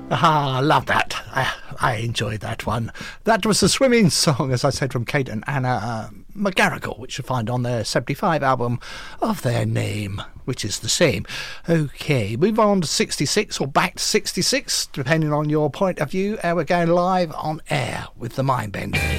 Ah, love that. I enjoyed that one. That was the swimming song, as I said, from Kate and Anna McGarrigle, which you'll find on their 75 album of their name, which is the same. Okay, move on to 66 or back to 66, depending on your point of view. We're going live on air with the Mindbenders.